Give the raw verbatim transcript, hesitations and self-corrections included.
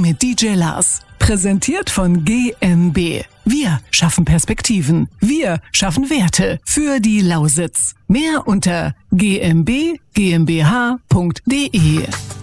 mit D J Lars. Präsentiert von G M B. Wir schaffen Perspektiven. Wir schaffen Werte für die Lausitz. Mehr unter g m b g m b h punkt d e.